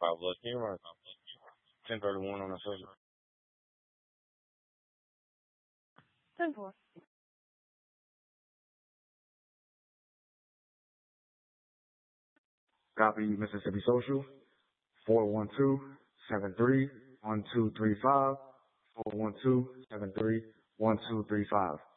5 Blood. Can you run 1031 on the subject? 10-4. Copy Mississippi Social, 412-73-1235, 412-73-1235.